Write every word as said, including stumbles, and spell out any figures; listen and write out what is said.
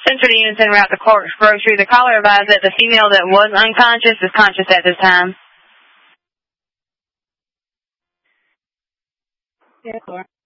Central to Unison route to Clark's Grocery. The caller advised that the female that was unconscious is conscious at this time. Yeah, Clark.